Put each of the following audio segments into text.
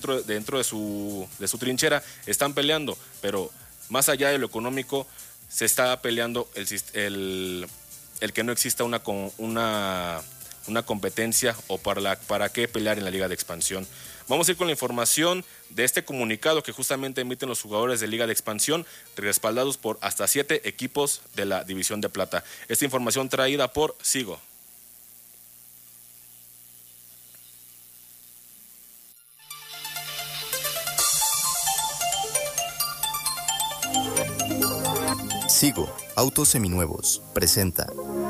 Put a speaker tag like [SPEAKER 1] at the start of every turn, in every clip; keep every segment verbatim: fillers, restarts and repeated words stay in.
[SPEAKER 1] dentro, dentro de, su, de su trinchera están peleando, pero más allá de lo económico se está peleando el, el, el que no exista una, una, una competencia o para, la, para qué pelear en la Liga de Expansión. Vamos a ir con la información de este comunicado que justamente emiten los jugadores de Liga de Expansión, respaldados por hasta siete equipos de la División de Plata. Esta información traída por Sigo.
[SPEAKER 2] Sigo, Autos Seminuevos, presenta.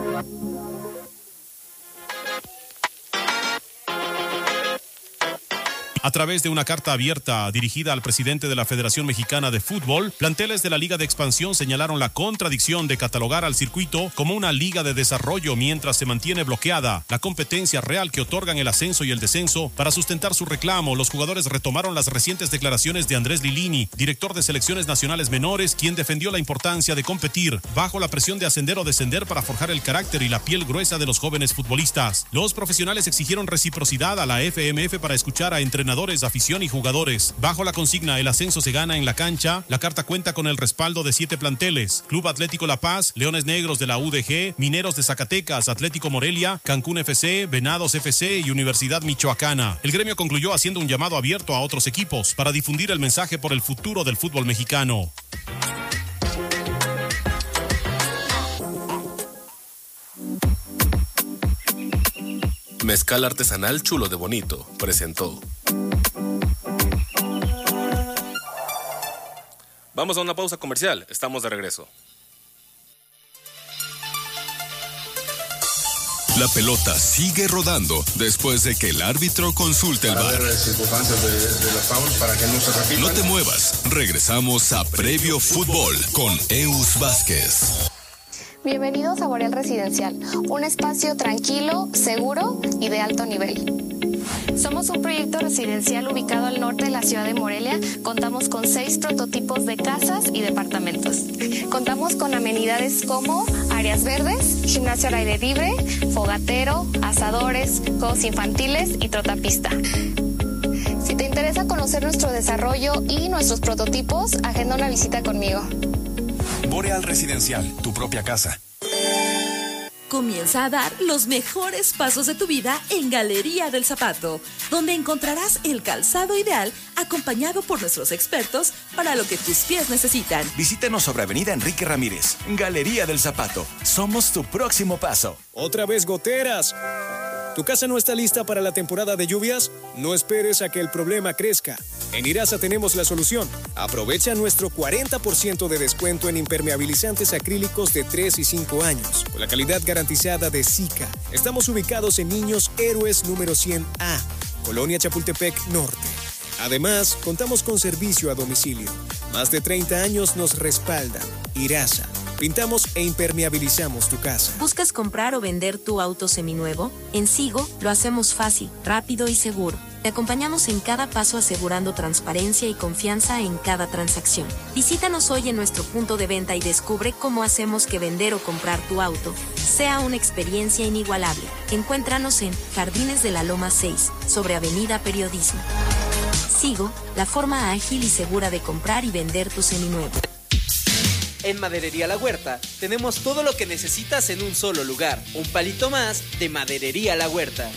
[SPEAKER 3] A través de una carta abierta dirigida al presidente de la Federación Mexicana de Fútbol, planteles de la Liga de Expansión señalaron la contradicción de catalogar al circuito como una liga de desarrollo mientras se mantiene bloqueada la competencia real que otorgan el ascenso y el descenso. Para sustentar su reclamo, los jugadores retomaron las recientes declaraciones de Andrés Lilini, director de selecciones nacionales menores, quien defendió la importancia de competir bajo la presión de ascender o descender para forjar el carácter y la piel gruesa de los jóvenes futbolistas. Los profesionales exigieron reciprocidad a la F M F para escuchar a entrenadores, afición y jugadores. Bajo la consigna "El ascenso se gana en la cancha", la carta cuenta con el respaldo de siete planteles: Club Atlético La Paz, Leones Negros de la U D G, Mineros de Zacatecas, Atlético Morelia, Cancún F C, Venados F C y Universidad Michoacana. El gremio concluyó haciendo un llamado abierto a otros equipos para difundir el mensaje por el futuro del fútbol mexicano.
[SPEAKER 4] Mezcal artesanal Chulo de Bonito presentó.
[SPEAKER 1] Vamos a una pausa comercial, estamos de regreso.
[SPEAKER 5] La pelota sigue rodando después de que el árbitro consulte el V A R.
[SPEAKER 6] Para ver circunstancias de, de la foul para que no se repitan.
[SPEAKER 5] No te muevas, regresamos a Previo Fútbol con Eus Vázquez.
[SPEAKER 7] Bienvenidos a Boreal Residencial, un espacio tranquilo, seguro y de alto nivel. Somos un proyecto residencial ubicado al norte de la ciudad de Morelia. Contamos con seis prototipos de casas y departamentos. Contamos con amenidades como áreas verdes, gimnasio al aire libre, fogatero, asadores, juegos infantiles y trotapista. Si te interesa conocer nuestro desarrollo y nuestros prototipos, agenda una visita conmigo.
[SPEAKER 8] Boreal Residencial, tu propia casa.
[SPEAKER 9] Comienza a dar los mejores pasos de tu vida en Galería del Zapato, donde encontrarás el calzado ideal acompañado por nuestros expertos para lo que tus pies necesitan.
[SPEAKER 8] Visítanos sobre Avenida Enrique Ramírez. Galería del Zapato. Somos tu próximo paso.
[SPEAKER 10] Otra vez goteras. ¿Tu casa no está lista para la temporada de lluvias? No esperes a que el problema crezca. En Irasa tenemos la solución. Aprovecha nuestro cuarenta por ciento de descuento en impermeabilizantes acrílicos de tres y cinco años, con la calidad garantizada de Sika. Estamos ubicados en Niños Héroes número cien A, Colonia Chapultepec Norte. Además, contamos con servicio a domicilio. Más de treinta años nos respaldan. Irasa. Pintamos e impermeabilizamos tu casa.
[SPEAKER 11] ¿Buscas comprar o vender tu auto seminuevo? En Sigo lo hacemos fácil, rápido y seguro. Te acompañamos en cada paso asegurando transparencia y confianza en cada transacción. Visítanos hoy en nuestro punto de venta y descubre cómo hacemos que vender o comprar tu auto sea una experiencia inigualable. Encuéntranos en Jardines de la Loma seis, sobre Avenida Periodismo. Sigo, la forma ágil y segura de comprar y vender tu seminuevo.
[SPEAKER 12] En Maderería La Huerta tenemos todo lo que necesitas en un solo lugar. Un palito más de Maderería La Huerta.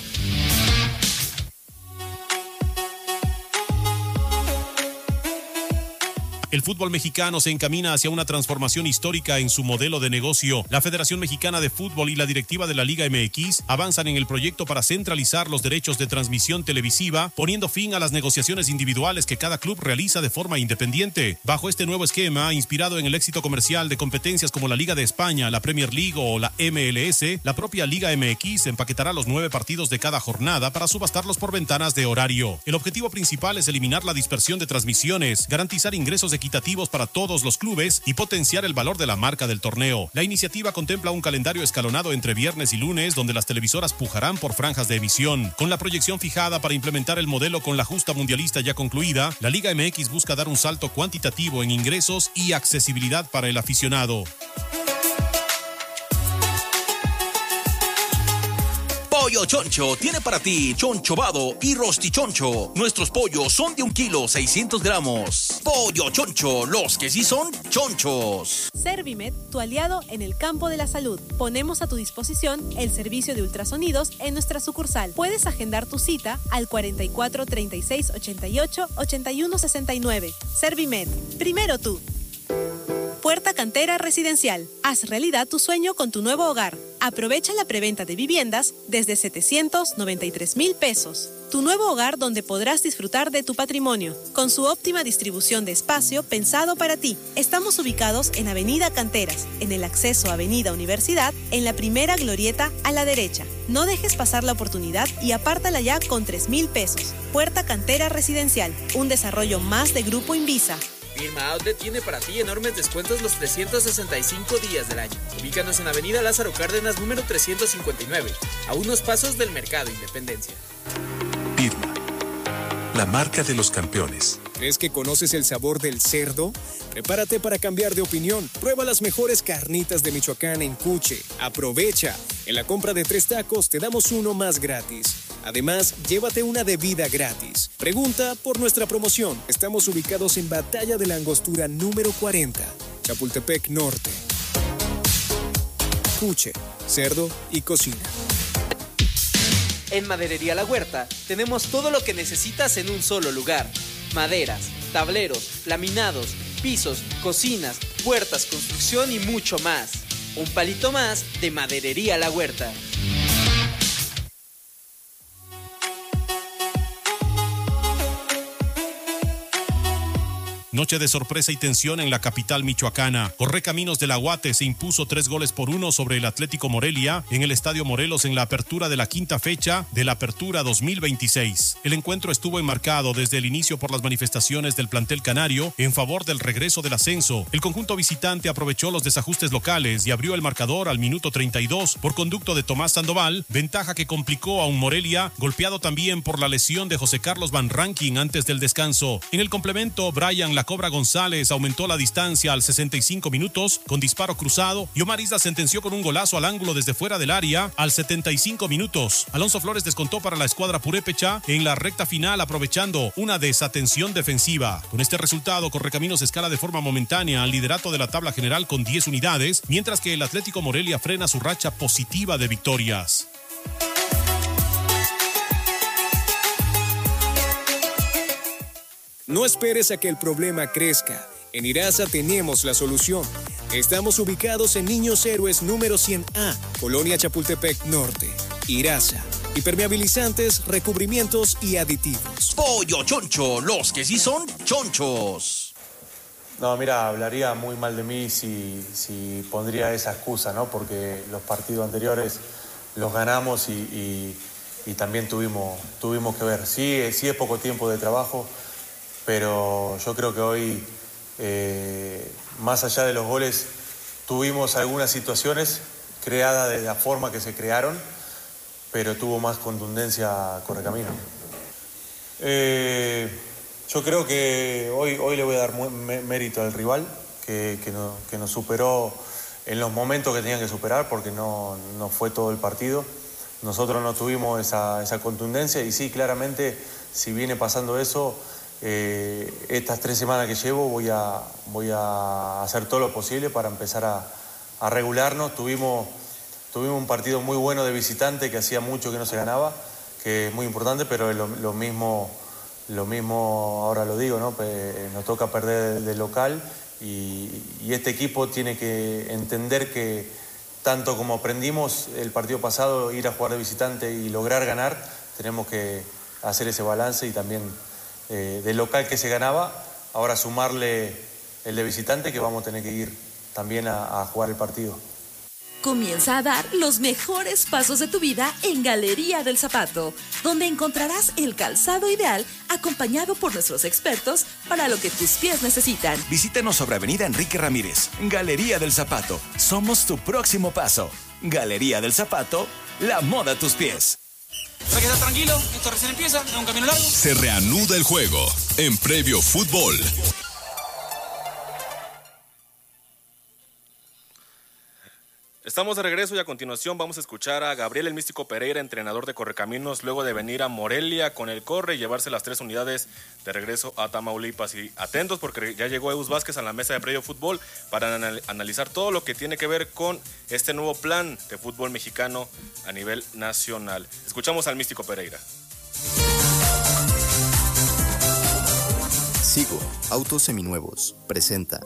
[SPEAKER 3] El fútbol mexicano se encamina hacia una transformación histórica en su modelo de negocio. La Federación Mexicana de Fútbol y la directiva de la Liga M X avanzan en el proyecto para centralizar los derechos de transmisión televisiva, poniendo fin a las negociaciones individuales que cada club realiza de forma independiente. Bajo este nuevo esquema, inspirado en el éxito comercial de competencias como la Liga de España, la Premier League o la M L S, la propia Liga M X empaquetará los nueve partidos de cada jornada para subastarlos por ventanas de horario. El objetivo principal es eliminar la dispersión de transmisiones, garantizar ingresos equitativos para todos los clubes y potenciar el valor de la marca del torneo. La iniciativa contempla un calendario escalonado entre viernes y lunes, donde las televisoras pujarán por franjas de emisión. Con la proyección fijada para implementar el modelo con la justa mundialista ya concluida, la Liga M X busca dar un salto cuantitativo en ingresos y accesibilidad para el aficionado.
[SPEAKER 13] Pollo Choncho tiene para ti chonchobado y rostichoncho. Nuestros pollos son de un kilo seiscientos gramos. Pollo Choncho, los que sí son chonchos.
[SPEAKER 14] Servimed, tu aliado en el campo de la salud. Ponemos a tu disposición el servicio de ultrasonidos en nuestra sucursal. Puedes agendar tu cita al cuarenta y cuatro, treinta y seis, ochenta y ocho, ochenta y uno, sesenta y nueve. Servimed, primero tú. Puerta Cantera Residencial. Haz realidad tu sueño con tu nuevo hogar. Aprovecha la preventa de viviendas desde setecientos noventa y tres mil pesos. Tu nuevo hogar donde podrás disfrutar de tu patrimonio, con su óptima distribución de espacio pensado para ti. Estamos ubicados en Avenida Canteras, en el acceso a Avenida Universidad, en la primera glorieta a la derecha. No dejes pasar la oportunidad y apártala ya con tres mil pesos. Puerta Cantera Residencial, un desarrollo más de Grupo Invisa.
[SPEAKER 12] Firma Outlet tiene para ti enormes descuentos los trescientos sesenta y cinco días del año. Ubícanos en Avenida Lázaro Cárdenas, número trescientos cincuenta y nueve, a unos pasos del Mercado Independencia.
[SPEAKER 5] Irma, la marca de los campeones.
[SPEAKER 10] ¿Crees que conoces el sabor del cerdo? Prepárate para cambiar de opinión. Prueba las mejores carnitas de Michoacán en Cuche. Aprovecha. En la compra de tres tacos te damos uno más gratis. Además, llévate una bebida gratis. Pregunta por nuestra promoción. Estamos ubicados en Batalla de la Angostura número cuarenta, Chapultepec Norte. Cuche, cerdo y cocina.
[SPEAKER 12] En Maderería La Huerta tenemos todo lo que necesitas en un solo lugar. Maderas, tableros, laminados, pisos, cocinas, puertas, construcción y mucho más. Un palito más de Maderería La Huerta.
[SPEAKER 3] Noche de sorpresa y tensión en la capital michoacana. Correcaminos del Aguate se impuso tres goles por uno sobre el Atlético Morelia en el Estadio Morelos en la apertura de la quinta fecha de la Apertura dos mil veintiséis. El encuentro estuvo enmarcado desde el inicio por las manifestaciones del plantel canario en favor del regreso del ascenso. El conjunto visitante aprovechó los desajustes locales y abrió el marcador al minuto treinta y dos por conducto de Tomás Sandoval, ventaja que complicó a un Morelia golpeado también por la lesión de José Carlos Van Rankin antes del descanso. En el complemento, Brian La Cobra González aumentó la distancia al sesenta y cinco minutos con disparo cruzado y Omar Isla sentenció con un golazo al ángulo desde fuera del área al setenta y cinco minutos. Alonso Flores descontó para la escuadra purépecha en la recta final aprovechando una desatención defensiva. Con este resultado, Correcaminos escala de forma momentánea al liderato de la tabla general con diez unidades, mientras que el Atlético Morelia frena su racha positiva de victorias.
[SPEAKER 10] No esperes a que el problema crezca. En IRASA tenemos la solución. Estamos ubicados en Niños Héroes número cien A, Colonia Chapultepec Norte. IRASA. Impermeabilizantes, recubrimientos y aditivos.
[SPEAKER 13] Pollo Choncho, los que sí son chonchos.
[SPEAKER 15] No, mira, hablaría muy mal de mí si, si pondría esa excusa, ¿no? Porque los partidos anteriores los ganamos y, y, y también tuvimos, tuvimos que ver. Sí, sí es poco tiempo de trabajo, pero yo creo que hoy, eh, más allá de los goles, tuvimos algunas situaciones creadas de la forma que se crearon, pero tuvo más contundencia Correcaminos. Eh, yo creo que hoy, hoy le voy a dar mérito al rival, que, que, no, que nos superó en los momentos que tenían que superar, porque no, no fue todo el partido. Nosotros no tuvimos esa, esa contundencia y sí, claramente, si viene pasando eso, Eh, estas tres semanas que llevo voy a, voy a hacer todo lo posible para empezar a, a regularnos. Tuvimos, tuvimos un partido muy bueno de visitante que hacía mucho que no se ganaba, que es muy importante, pero lo, lo, mismo, lo mismo ahora lo digo, ¿no? Nos toca perder de local y, y este equipo tiene que entender que tanto como aprendimos el partido pasado, ir a jugar de visitante y lograr ganar, tenemos que hacer ese balance y también Eh, del local que se ganaba, ahora sumarle el de visitante que vamos a tener que ir también a, a jugar el partido.
[SPEAKER 9] Comienza a dar los mejores pasos de tu vida en Galería del Zapato, donde encontrarás el calzado ideal acompañado por nuestros expertos para lo que tus pies necesitan.
[SPEAKER 8] Visítanos sobre Avenida Enrique Ramírez, Galería del Zapato. Somos tu próximo paso. Galería del Zapato, la moda a tus pies.
[SPEAKER 16] Para que estés tranquilo, esto recién empieza, es un camino largo.
[SPEAKER 5] Se reanuda el juego en Previo Fútbol.
[SPEAKER 1] Estamos de regreso y a continuación vamos a escuchar a Gabriel el Místico Pereira, entrenador de Correcaminos, luego de venir a Morelia con el Corre y llevarse las tres unidades de regreso a Tamaulipas. Y atentos porque ya llegó Eus Vázquez a la mesa de Previo Fútbol para anal- analizar todo lo que tiene que ver con este nuevo plan de fútbol mexicano a nivel nacional. Escuchamos al Místico Pereira.
[SPEAKER 2] Sigo, Autos Seminuevos, presenta.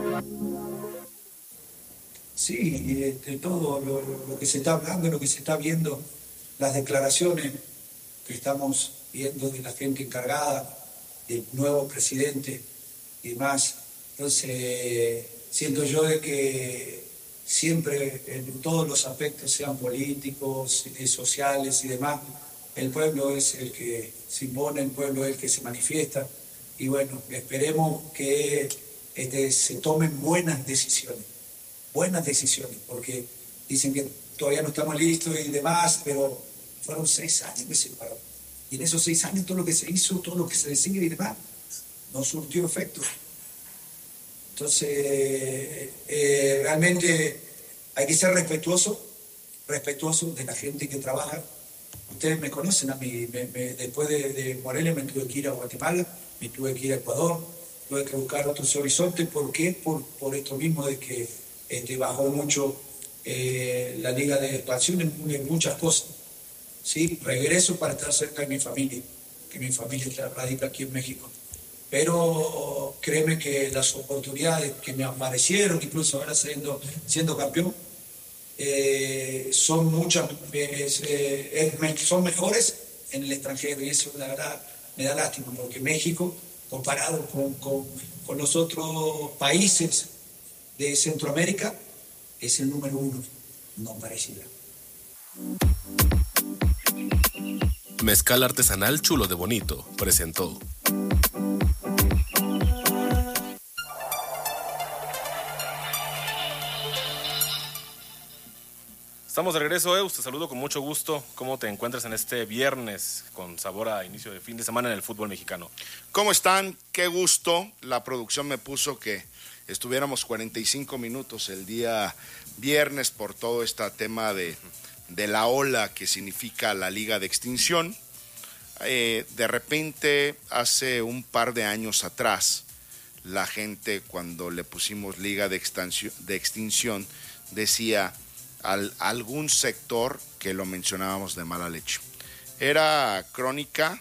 [SPEAKER 17] Sí, de, de todo lo, lo que se está hablando, lo que se está viendo, las declaraciones que estamos viendo de la gente encargada, del nuevo presidente y demás. Entonces, siento yo de que siempre en todos los aspectos, sean políticos, sociales y demás, el pueblo es el que se impone, el pueblo es el que se manifiesta. Y bueno, esperemos que este, se tomen buenas decisiones. buenas decisiones, porque dicen que todavía no estamos listos y demás, pero fueron seis años que se paró. Y en esos seis años todo lo que se hizo, todo lo que se decide y demás, no surtió efecto. Entonces, eh, realmente hay que ser respetuoso, respetuoso de la gente que trabaja. Ustedes me conocen a mí, me, me, después de, de Morelia me tuve que ir a Guatemala, me tuve que ir a Ecuador, tuve que buscar otros horizontes. ¿Por qué? Por, por esto mismo de que Este, bajó mucho eh, la liga de expansión en, en muchas cosas. ¿Sí? Regreso para estar cerca de mi familia, que mi familia radica aquí en México. Pero créeme que las oportunidades que me aparecieron, incluso ahora siendo, siendo campeón, eh, son muchas, eh, eh, son mejores en el extranjero, y eso la verdad me da lástima, porque México, comparado con, con, con los otros países de Centroamérica, es el número uno, no pareciera.
[SPEAKER 4] Mezcal Artesanal Chulo de Bonito presentó.
[SPEAKER 1] Estamos de regreso, Eus, te saludo con mucho gusto. ¿Cómo te encuentras en este viernes con sabor a inicio de fin de semana en el fútbol mexicano?
[SPEAKER 18] ¿Cómo están? Qué gusto. La producción me puso que estuviéramos cuarenta y cinco minutos el día viernes por todo este tema de, de la ola que significa la Liga de Extinción. Eh, de repente, hace un par de años atrás, la gente cuando le pusimos Liga de Extinción, de extinción decía al, algún sector que lo mencionábamos de mala leche. Era crónica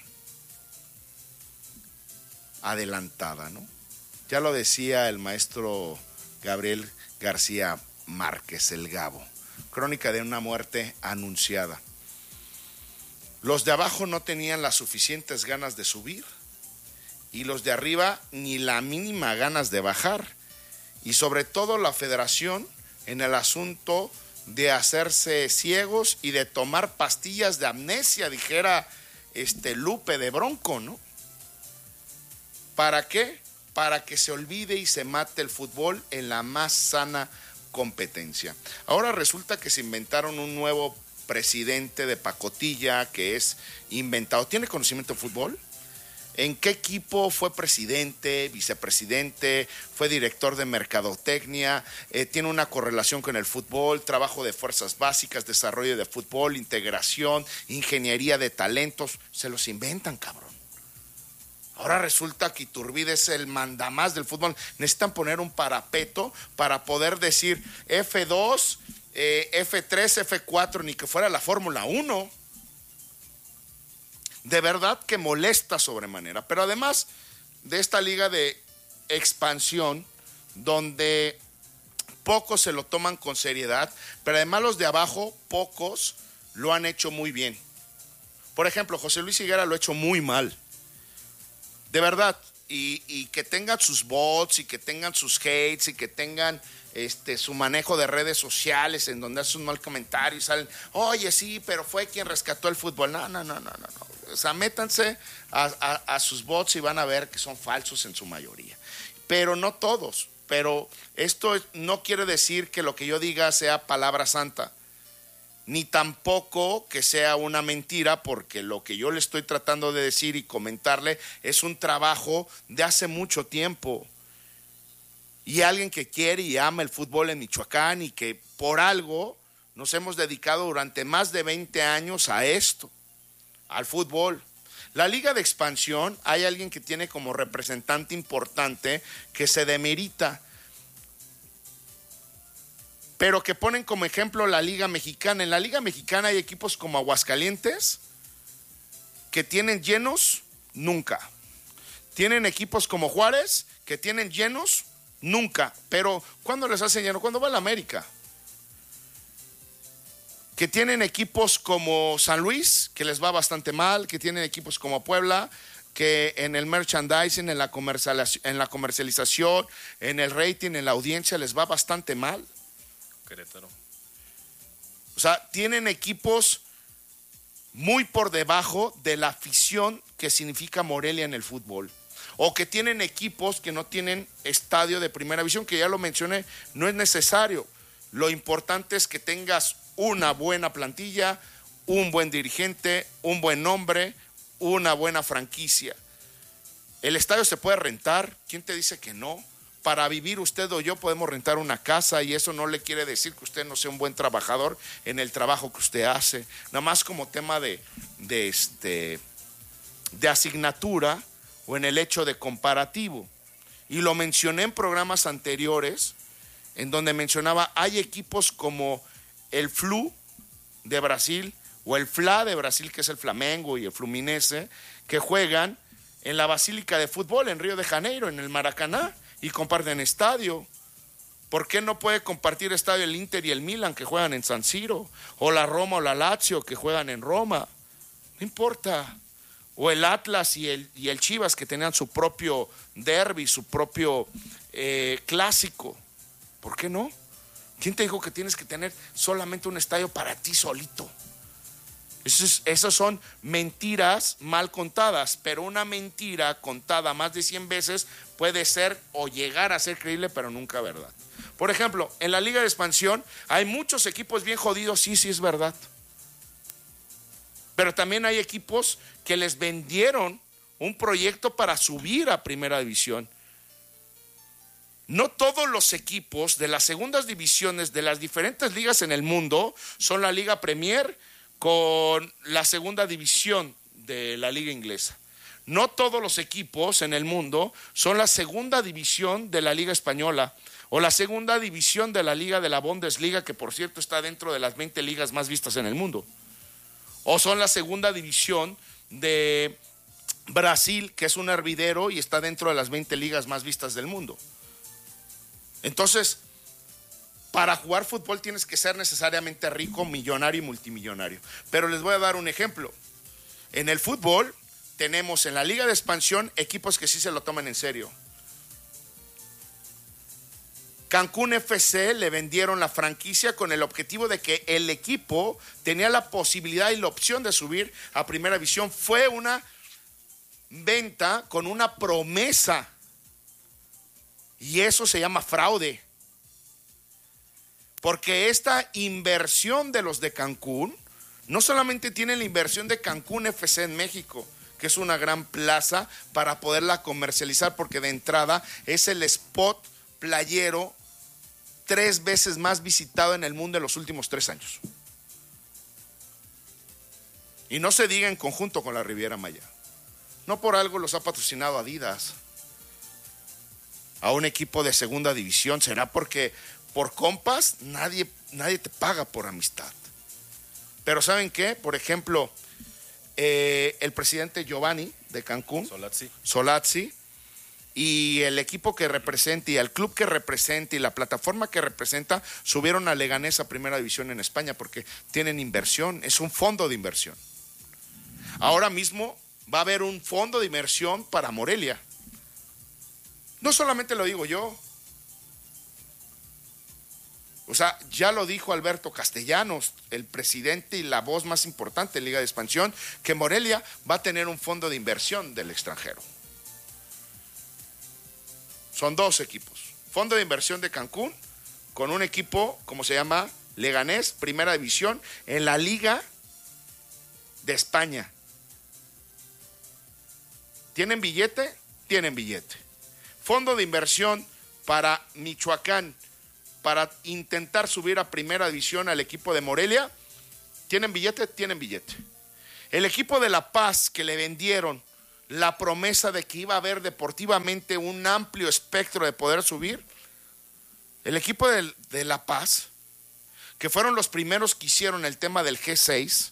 [SPEAKER 18] adelantada, ¿no? Ya lo decía el maestro Gabriel García Márquez, el Gabo. Crónica de una muerte anunciada. Los de abajo no tenían las suficientes ganas de subir y los de arriba ni la mínima ganas de bajar. Y sobre todo la federación en el asunto de hacerse ciegos y de tomar pastillas de amnesia, dijera este Lupe de Bronco, ¿no? ¿Para qué? Para que se olvide y se mate el fútbol en la más sana competencia. Ahora resulta que se inventaron un nuevo presidente de pacotilla que es inventado. ¿Tiene conocimiento de fútbol? ¿En qué equipo fue presidente, vicepresidente, fue director de mercadotecnia? Eh, tiene una correlación con el fútbol, trabajo de fuerzas básicas, desarrollo de fútbol, integración, ingeniería de talentos. Se los inventan, cabrón. Ahora resulta que Iturbide es el mandamás del fútbol. Necesitan poner un parapeto para poder decir F dos, eh, F tres, F cuatro, ni que fuera la Fórmula uno. De verdad que molesta sobremanera. Pero además de esta liga de expansión, donde pocos se lo toman con seriedad, pero además los de abajo, pocos lo han hecho muy bien. Por ejemplo, José Luis Higuera lo ha hecho muy mal. De verdad, y, y que tengan sus bots y que tengan sus hates y que tengan este, su manejo de redes sociales en donde hacen un mal comentario y salen, oye, sí, pero fue quien rescató el fútbol. No, no, no, no, no. no. O sea, métanse a, a, a sus bots y van a ver que son falsos en su mayoría. Pero no todos. Pero esto no quiere decir que lo que yo diga sea palabra santa, ni tampoco que sea una mentira, porque lo que yo le estoy tratando de decir y comentarle es un trabajo de hace mucho tiempo. y alguien que quiere y ama el fútbol en Michoacán y que por algo nos hemos dedicado durante más de veinte años a esto, al fútbol. La Liga de Expansión, hay alguien que tiene como representante importante que se demerita, pero que ponen como ejemplo la Liga Mexicana. En la Liga Mexicana hay equipos como Aguascalientes que tienen llenos nunca. Tienen equipos como Juárez que tienen llenos nunca. Pero ¿cuándo les hacen lleno? Cuando va a la América. Que tienen equipos como San Luis, que les va bastante mal, que tienen equipos como Puebla, que en el merchandising, en la comercialización, en la comercialización, en el rating, en la audiencia les va bastante mal.
[SPEAKER 1] Querétaro.
[SPEAKER 18] O sea, tienen equipos muy por debajo de la afición que significa Morelia en el fútbol. O que tienen equipos que no tienen estadio de primera división, que ya lo mencioné, no es necesario. Lo importante es que tengas una buena plantilla, un buen dirigente, un buen nombre, una buena franquicia. El estadio se puede rentar, ¿quién te dice que no? Para vivir usted o yo podemos rentar una casa y eso no le quiere decir que usted no sea un buen trabajador en el trabajo que usted hace. Nada más como tema de, de, este, de asignatura o en el hecho de comparativo. Y lo mencioné en programas anteriores en donde mencionaba, hay equipos como el Flu de Brasil o el F L A de Brasil, que es el Flamengo, y el Fluminense, que juegan en la Basílica de Fútbol en Río de Janeiro, en el Maracaná, y comparten estadio. ¿Por qué no puede compartir estadio el Inter y el Milan, que juegan en San Siro? O la Roma o la Lazio, que juegan en Roma. No importa. O el Atlas y el, y el Chivas, que tenían su propio derbi, su propio eh, clásico. ¿Por qué no? ¿Quién te dijo que tienes que tener solamente un estadio para ti solito? Esas es, son mentiras mal contadas, pero una mentira contada más de cien veces puede ser o llegar a ser creíble, pero nunca verdad. Por ejemplo, en la Liga de Expansión hay muchos equipos bien jodidos, sí, sí es verdad. Pero también hay equipos que les vendieron un proyecto para subir a Primera División. No todos los equipos de las segundas divisiones de las diferentes ligas en el mundo son la Liga Premier con la segunda división de la Liga Inglesa. No todos los equipos en el mundo son la segunda división de la Liga Española o la segunda división de la Liga de la Bundesliga, que por cierto está dentro de las veinte ligas más vistas en el mundo. O son la segunda división de Brasil, que es un hervidero y está dentro de las veinte ligas más vistas del mundo. Entonces, para jugar fútbol tienes que ser necesariamente rico, millonario y multimillonario. Pero les voy a dar un ejemplo. En el fútbol tenemos en la Liga de Expansión equipos que sí se lo toman en serio. Cancún F C le vendieron la franquicia con el objetivo de que el equipo tenía la posibilidad y la opción de subir a Primera División. Fue una venta con una promesa. Y eso se llama fraude. Porque esta inversión de los de Cancún, no solamente tiene la inversión de Cancún F C en México, que es una gran plaza para poderla comercializar, porque de entrada es el spot playero tres veces más visitado en el mundo en los últimos tres años. Y no se diga en conjunto con la Riviera Maya. No por algo los ha patrocinado Adidas a un equipo de segunda división. Será porque por compas nadie, nadie te paga por amistad. Pero ¿saben qué? Por ejemplo, eh, el presidente Giovanni de Cancún,
[SPEAKER 1] Solazzi.
[SPEAKER 18] Solazzi, y el equipo que representa y el club que representa y la plataforma que representa subieron a Leganés a Primera División en España porque tienen inversión, es un fondo de inversión. Ahora mismo va a haber un fondo de inversión para Morelia. No solamente lo digo yo. O sea, ya lo dijo Alberto Castellanos, el presidente y la voz más importante de Liga de Expansión, que Morelia va a tener un fondo de inversión del extranjero. Son dos equipos. Fondo de inversión de Cancún con un equipo, como se llama, Leganés, Primera División, en la Liga de España. ¿Tienen billete? Tienen billete. Fondo de inversión para Michoacán, para intentar subir a primera división al equipo de Morelia, ¿tienen billete? Tienen billete. El equipo de La Paz, que le vendieron la promesa de que iba a haber deportivamente un amplio espectro de poder subir, el equipo de, de La Paz, que fueron los primeros que hicieron el tema del G seis,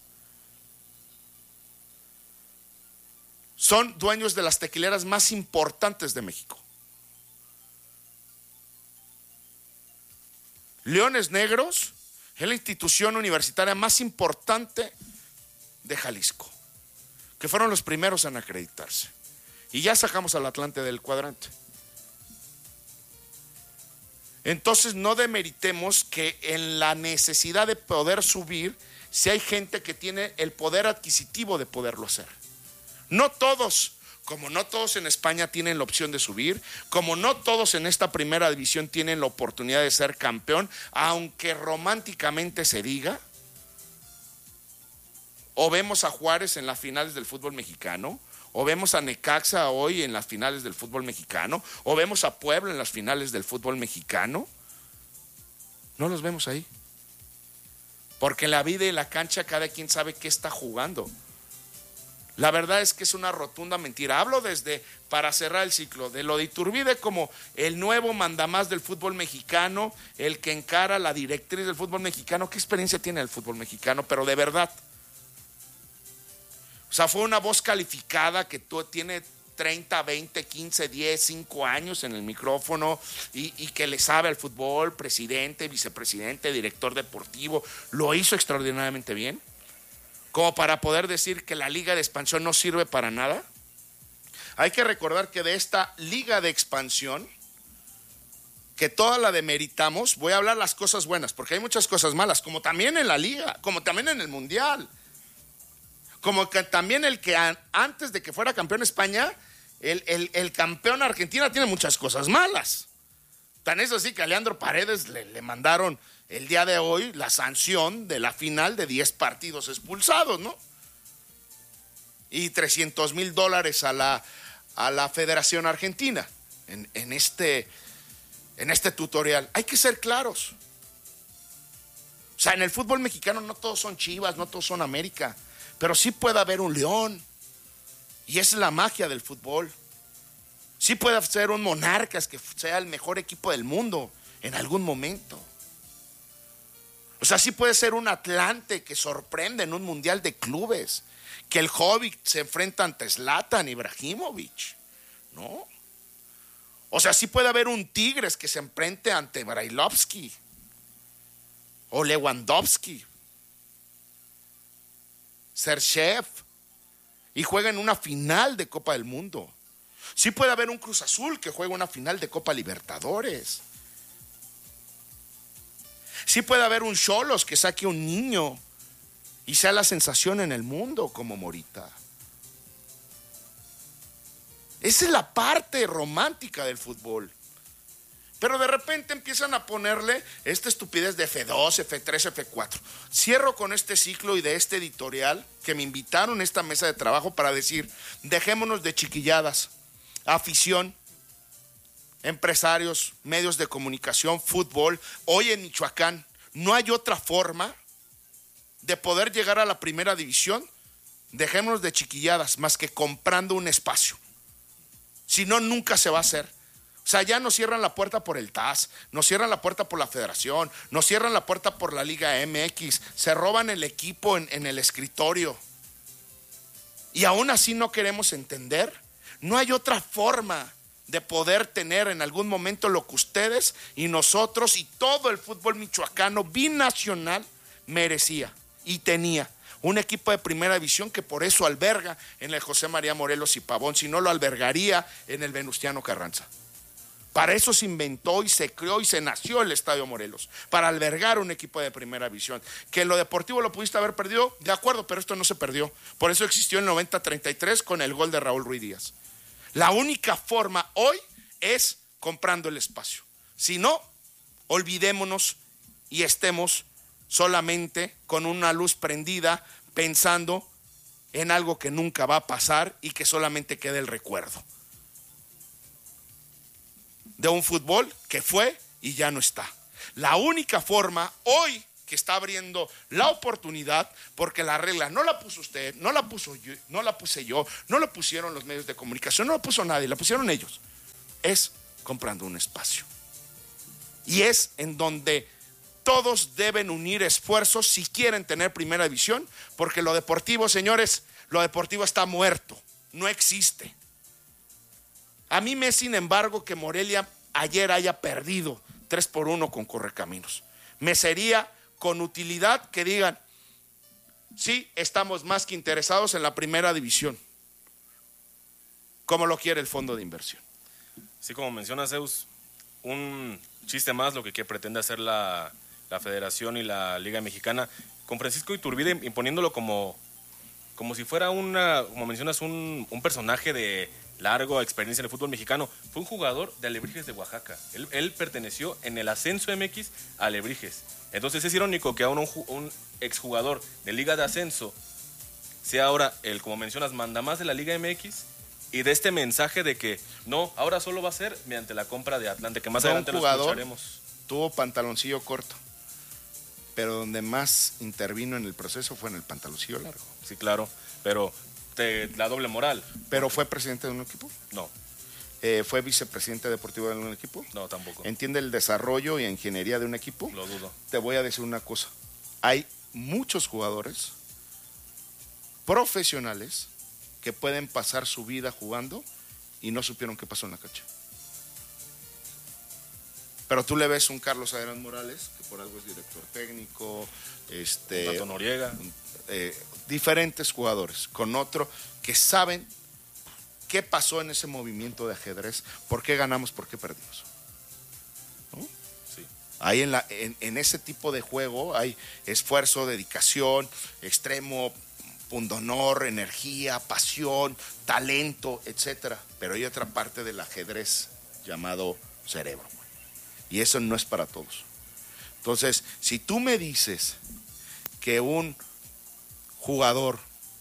[SPEAKER 18] son dueños de las tequileras más importantes de México. Leones Negros es la institución universitaria más importante de Jalisco, que fueron los primeros en acreditarse. Y ya sacamos al Atlante del cuadrante. Entonces no demeritemos que en la necesidad de poder subir, si hay gente que tiene el poder adquisitivo de poderlo hacer. No todos, como no todos en España tienen la opción de subir, como no todos en esta primera división tienen la oportunidad de ser campeón, aunque románticamente se diga. O vemos a Juárez en las finales del fútbol mexicano, o vemos a Necaxa hoy en las finales del fútbol mexicano, o vemos a Puebla en las finales del fútbol mexicano. No los vemos ahí. Porque en la vida y la cancha cada quien sabe qué está jugando. La verdad es que es una rotunda mentira. Hablo desde, para cerrar el ciclo, de lo de Iturbide como el nuevo mandamás del fútbol mexicano, el que encara la directriz del fútbol mexicano. ¿Qué experiencia tiene el fútbol mexicano? Pero de verdad. O sea, fue una voz calificada que tú, tiene treinta, veinte, quince, diez, cinco años en el micrófono y, y que le sabe al fútbol, presidente, vicepresidente, director deportivo. Lo hizo extraordinariamente bien. Como para poder decir que la Liga de Expansión no sirve para nada. Hay que recordar que de esta Liga de Expansión, que toda la demeritamos, voy a hablar las cosas buenas, porque hay muchas cosas malas, como también en la Liga, como también en el Mundial. Como que también el que antes de que fuera campeón España, el, el, el campeón Argentina tiene muchas cosas malas. Tan es así que a Leandro Paredes le, le mandaron el día de hoy la sanción de la final de diez partidos expulsados, ¿no? Y trescientos mil dólares a la, a la Federación Argentina en, en, este, en este tutorial. Hay que ser claros. O sea, en el fútbol mexicano no todos son Chivas, no todos son América, pero sí puede haber un León. Y esa es la magia del fútbol. Sí puede ser un Monarcas que sea el mejor equipo del mundo en algún momento. O sea, sí puede ser un Atlante que sorprende en un mundial de clubes, que el Hobbit se enfrenta ante Zlatan Ibrahimovic, ¿no? O sea, sí puede haber un Tigres que se enfrente ante Brailovsky o Lewandowski, Serchev, y juega en una final de Copa del Mundo. Sí puede haber un Cruz Azul que juega una final de Copa Libertadores. Sí puede haber un Xolos que saque un niño y sea la sensación en el mundo como Morita. Esa es la parte romántica del fútbol. Pero de repente empiezan a ponerle esta estupidez de F dos, F tres, F cuatro. Cierro con este ciclo y de este editorial que me invitaron a esta mesa de trabajo para decir, dejémonos de chiquilladas. Afición, empresarios, medios de comunicación, fútbol. Hoy en Michoacán no hay otra forma de poder llegar a la primera división. Dejémonos de chiquilladas más que comprando un espacio. Si no, nunca se va a hacer. O sea, ya nos cierran la puerta por el T A S, nos cierran la puerta por la Federación, nos cierran la puerta por la Liga M X, se roban el equipo en, en el escritorio. Y aún así no queremos entender. No hay otra forma de poder tener en algún momento lo que ustedes y nosotros y todo el fútbol michoacano binacional merecía y tenía. Un equipo de primera división que por eso alberga en el José María Morelos y Pavón, si no lo albergaría en el Venustiano Carranza. Para eso se inventó y se creó y se nació el Estadio Morelos, para albergar un equipo de primera división. Que en lo deportivo lo pudiste haber perdido, de acuerdo, pero esto no se perdió. Por eso existió el noventa treinta y tres con el gol de Raúl Ruiz Díaz. La única forma hoy es comprando el espacio. Si no, olvidémonos y estemos solamente con una luz prendida pensando en algo que nunca va a pasar y que solamente quede el recuerdo. de un fútbol que fue y ya no está. La única forma hoy que está abriendo la oportunidad, porque la regla no la puso usted, no la puso yo, no la puse yo, no la pusieron los medios de comunicación, no la puso nadie, la pusieron ellos, es comprando un espacio. Y es en donde todos deben unir esfuerzos si quieren tener primera división, porque lo deportivo, señores, lo deportivo está muerto, no existe. A mí me, sin embargo, que Morelia ayer haya perdido tres por uno con Correcaminos. Me sería con utilidad que digan, sí, estamos más que interesados en la primera división, como lo quiere el fondo de inversión.
[SPEAKER 1] Sí, como menciona Zeus, un chiste más lo que, que pretende hacer la, la Federación y la Liga Mexicana, con Francisco Iturbide imponiéndolo como, como si fuera una, como mencionas, un, un personaje de larga experiencia en el fútbol mexicano. Fue un jugador de Alebrijes de Oaxaca. Él, él perteneció en el ascenso M X a Alebrijes. Entonces es irónico que ahora un, un exjugador de Liga de Ascenso sea ahora el, como mencionas, mandamás de la Liga M X y de este mensaje de que no, ahora solo va a ser mediante la compra de Atlante, que más
[SPEAKER 18] Fue
[SPEAKER 1] adelante
[SPEAKER 18] un
[SPEAKER 1] lo
[SPEAKER 18] jugador,
[SPEAKER 1] escucharemos.
[SPEAKER 18] tuvo pantaloncillo corto, pero donde más intervino en el proceso fue en el pantaloncillo largo.
[SPEAKER 1] Sí, claro, pero te, la doble moral.
[SPEAKER 18] ¿Pero fue presidente de un equipo?
[SPEAKER 1] No.
[SPEAKER 18] Eh, ¿Fue vicepresidente deportivo de un equipo?
[SPEAKER 1] No, tampoco.
[SPEAKER 18] ¿Entiende el desarrollo y ingeniería de un equipo?
[SPEAKER 1] Lo dudo.
[SPEAKER 18] Te voy a decir una cosa. Hay muchos jugadores profesionales que pueden pasar su vida jugando y no supieron qué pasó en la cancha. Pero tú le ves un Carlos Adrián Morales, que por algo es director técnico, este,
[SPEAKER 1] Tato Noriega.
[SPEAKER 18] Eh, diferentes jugadores, con otro que saben qué pasó en ese movimiento de ajedrez, por qué ganamos, por qué perdimos. ¿No?
[SPEAKER 1] Sí.
[SPEAKER 18] Ahí en, la, en, en ese tipo de juego hay esfuerzo, dedicación, extremo, pundonor, energía, pasión, talento, etcétera. Pero hay otra parte del ajedrez llamado cerebro. Y eso no es para todos. Entonces, si tú me dices que un jugador,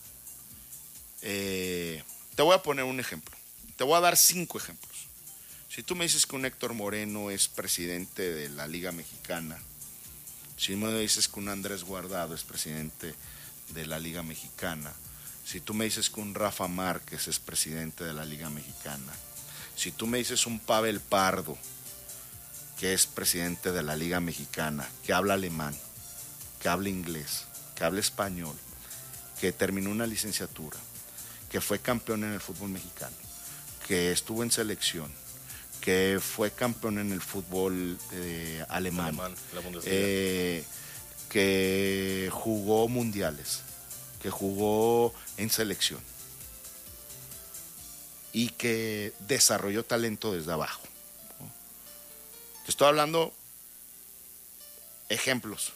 [SPEAKER 18] eh, te voy a poner un ejemplo, te voy a dar cinco ejemplos. Si tú me dices que un Héctor Moreno es presidente de la Liga Mexicana, si me dices que un Andrés Guardado es presidente de la Liga Mexicana, si tú me dices que un Rafa Márquez es presidente de la Liga Mexicana, si tú me dices un Pavel Pardo, que es presidente de la Liga Mexicana, que habla alemán, que habla inglés, que habla español, que terminó una licenciatura, que fue campeón en el fútbol mexicano, que estuvo en selección, que fue campeón en el fútbol eh, alemán,
[SPEAKER 1] alemán la Bundesliga.
[SPEAKER 18] eh, que jugó mundiales, que jugó en selección y que desarrolló talento desde abajo. Te estoy hablando ejemplos.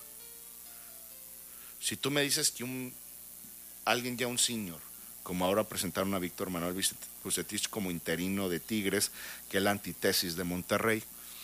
[SPEAKER 18] Si tú me dices que un alguien ya un senior, como ahora presentaron a Víctor Manuel Vucetich como interino de Tigres, que es la antítesis de Monterrey,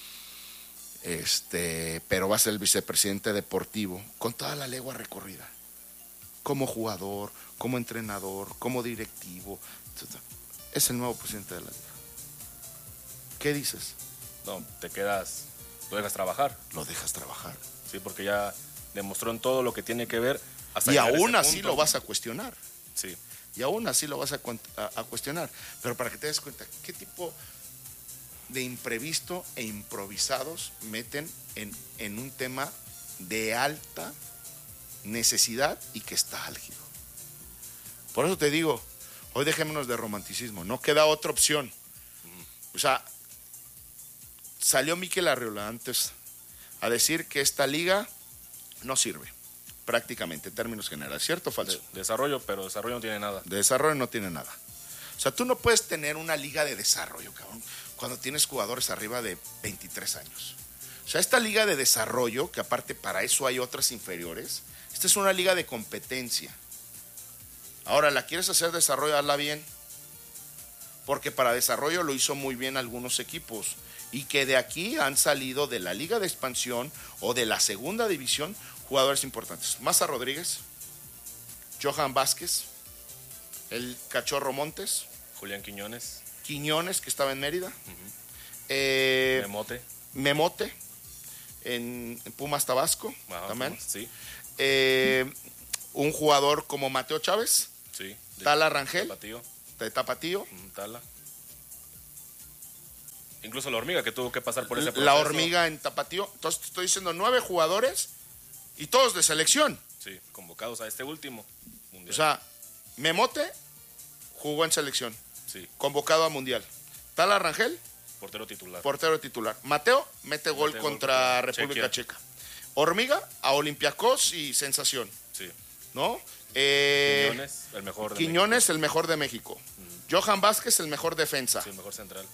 [SPEAKER 18] este, pero va a ser el vicepresidente deportivo, con toda la legua recorrida, como jugador, como entrenador, como directivo, es el nuevo presidente de la liga. ¿Qué dices?
[SPEAKER 1] No, te quedas, lo dejas trabajar.
[SPEAKER 18] Lo dejas trabajar.
[SPEAKER 1] Sí, porque ya demostró en todo lo que tiene que ver. Hasta
[SPEAKER 18] y aún así punto. Lo vas a cuestionar.
[SPEAKER 1] Sí.
[SPEAKER 18] Y aún así lo vas a, a, a cuestionar. Pero para que te des cuenta, ¿qué tipo de imprevisto e improvisados meten en, en un tema de alta necesidad y que está álgido? Por eso te digo, hoy dejémonos de romanticismo, no queda otra opción. O sea, salió Mikel Arriola antes a decir que esta liga no sirve, prácticamente, en términos generales, ¿cierto o falso?
[SPEAKER 1] De, desarrollo, pero desarrollo no tiene nada.
[SPEAKER 18] De desarrollo no tiene nada. O sea, tú no puedes tener una liga de desarrollo, cabrón, cuando tienes jugadores arriba de veintitrés años. O sea, esta liga de desarrollo, que aparte para eso hay otras inferiores, esta es una liga de competencia. Ahora, ¿la quieres hacer desarrollo? Hazla bien. Porque para desarrollo lo hizo muy bien algunos equipos. Y que de aquí han salido de la Liga de Expansión o de la Segunda División jugadores importantes. Maza Rodríguez, Johan Vázquez, el Cachorro Montes,
[SPEAKER 1] Julián Quiñones.
[SPEAKER 18] Quiñones, que estaba en Mérida, uh-huh. Eh,
[SPEAKER 1] Memote.
[SPEAKER 18] Memote, en, en Pumas Tabasco,
[SPEAKER 1] Ajá,
[SPEAKER 18] también.
[SPEAKER 1] Pumas, sí.
[SPEAKER 18] Eh, un jugador como Mateo Chávez,
[SPEAKER 1] Sí. de
[SPEAKER 18] Tala Rangel,
[SPEAKER 1] Tapatío.
[SPEAKER 18] de Tapatío.
[SPEAKER 1] Mm, Tala. Incluso la hormiga que tuvo que pasar por ese proceso.
[SPEAKER 18] La hormiga en Tapatío. Entonces te estoy diciendo nueve jugadores y todos de selección.
[SPEAKER 1] Sí, convocados a este último mundial.
[SPEAKER 18] O sea, Memote jugó en selección,
[SPEAKER 1] sí,
[SPEAKER 18] convocado a mundial. Tala Rangel,
[SPEAKER 1] portero titular.
[SPEAKER 18] portero titular. Mateo mete gol
[SPEAKER 1] Mete gol
[SPEAKER 18] contra
[SPEAKER 1] contra
[SPEAKER 18] República
[SPEAKER 1] Chequia.
[SPEAKER 18] Checa. Hormiga a Olympiacos y sensación,
[SPEAKER 1] Sí.
[SPEAKER 18] ¿no? Eh,
[SPEAKER 1] Quiñones, el mejor de
[SPEAKER 18] Quiñones, el mejor de México. Johan Vázquez, el mejor defensa.
[SPEAKER 1] México. Sí, el mejor central.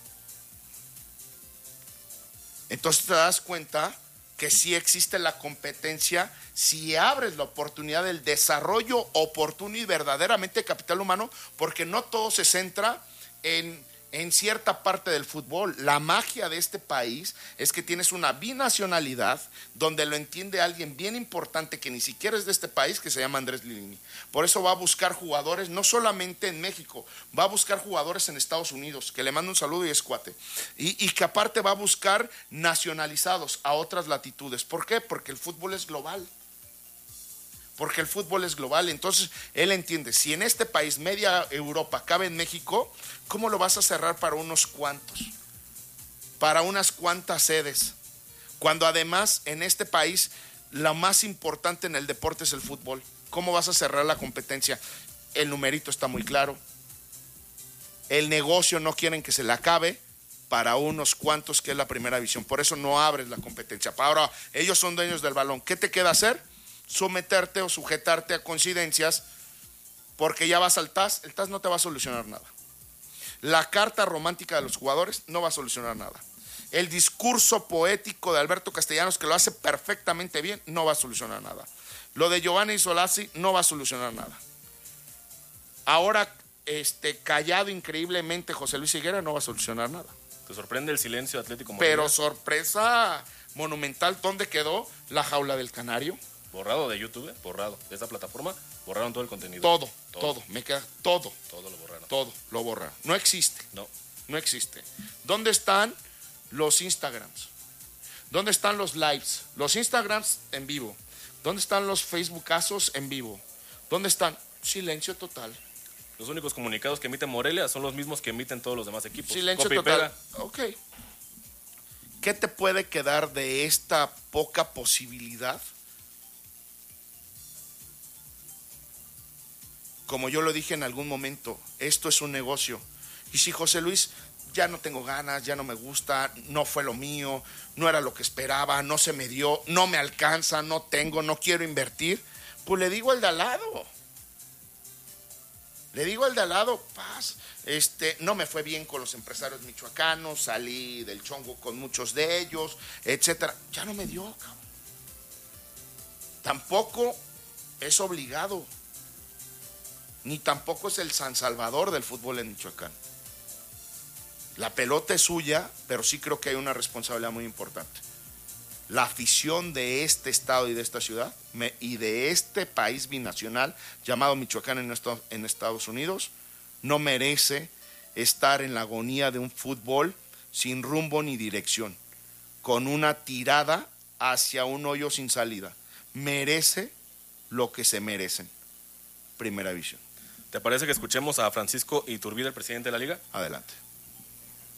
[SPEAKER 18] Entonces te das cuenta que sí existe la competencia si abres la oportunidad del desarrollo oportuno y verdaderamente capital humano, porque no todo se centra en, en cierta parte del fútbol. La magia de este país es que tienes una binacionalidad donde lo entiende alguien bien importante que ni siquiera es de este país, que se llama Andrés Lilini. Por eso va a buscar jugadores no solamente en México, va a buscar jugadores en Estados Unidos, que le mando un saludo y es cuate, y, y que aparte va a buscar nacionalizados a otras latitudes. ¿Por qué? Porque el fútbol es global. Porque el fútbol es global. Entonces él entiende, si en este país media Europa cabe en México, ¿cómo lo vas a cerrar para unos cuantos? Para unas cuantas sedes. Cuando además en este país lo más importante en el deporte es el fútbol. ¿Cómo vas a cerrar la competencia? El numerito está muy claro. El negocio no quieren que se le acabe para unos cuantos, que es la primera división. Por eso no abres la competencia. Ahora, ellos son dueños del balón. ¿Qué te queda hacer? Someterte o sujetarte a coincidencias, porque ya vas al T A S. El T A S no te va a solucionar nada. La carta romántica de los jugadores no va a solucionar nada. El discurso poético de Alberto Castellanos, que lo hace perfectamente bien, no va a solucionar nada. Lo de Giovanni Solazzi no va a solucionar nada. Ahora, este, callado increíblemente José Luis Higuera no va a solucionar nada.
[SPEAKER 1] ¿Te sorprende el silencio de Atlético Morelia?
[SPEAKER 18] Pero sorpresa monumental, ¿dónde quedó la jaula del canario?
[SPEAKER 1] Borrado de YouTube, borrado. De esa plataforma, borraron todo el contenido.
[SPEAKER 18] Todo, todo, todo, me queda todo.
[SPEAKER 1] Todo lo borraron.
[SPEAKER 18] Todo, lo borraron. No existe.
[SPEAKER 1] No.
[SPEAKER 18] No existe. ¿Dónde están los Instagrams? ¿Dónde están los lives? Los Instagrams en vivo. ¿Dónde están los Facebookazos en vivo? ¿Dónde están? Silencio total.
[SPEAKER 1] Los únicos comunicados que emite Morelia son los mismos que emiten todos los demás equipos.
[SPEAKER 18] Silencio
[SPEAKER 1] Copia y
[SPEAKER 18] total.
[SPEAKER 1] pega.
[SPEAKER 18] Ok. ¿Qué te puede quedar de esta poca posibilidad? Como yo lo dije en algún momento, esto es un negocio. Y si José Luis, ya no tengo ganas, ya no me gusta, no fue lo mío, no era lo que esperaba, no se me dio, no me alcanza, no tengo, no quiero invertir, pues le digo al de al lado. Le digo al de al lado, paz, este, no me fue bien con los empresarios michoacanos, salí del chongo con muchos de ellos, etcétera. Ya no me dio, cabrón. Tampoco es obligado, ni tampoco es el San Salvador del fútbol en Michoacán. La pelota es suya, pero sí creo que hay una responsabilidad muy importante. La afición de este estado y de esta ciudad me, y de este país binacional llamado Michoacán en, esto, en Estados Unidos no merece estar en la agonía de un fútbol sin rumbo ni dirección, con una tirada hacia un hoyo sin salida. Merece lo que se merecen. Primera División.
[SPEAKER 1] ¿Te parece que escuchemos a Francisco Iturbide, el presidente de la Liga?
[SPEAKER 18] Adelante.